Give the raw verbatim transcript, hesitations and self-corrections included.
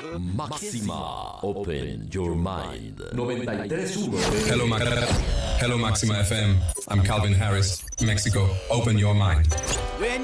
Máxima, open your mind. noventa y tres punto uno. Hello, Ma- Hello, Maxima F M. I'm Calvin Harris, Mexico. Open your mind.